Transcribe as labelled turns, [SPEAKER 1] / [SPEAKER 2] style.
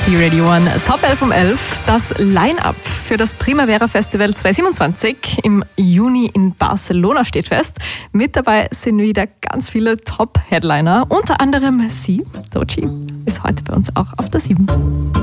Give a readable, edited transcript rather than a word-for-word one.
[SPEAKER 1] Die Radio One Top 11 um 11. Das Line-Up für das Primavera Festival 2027 im Juni in Barcelona steht fest. Mit dabei sind wieder ganz viele Top-Headliner, unter anderem sie, Doechii, ist heute bei uns auch auf der 7.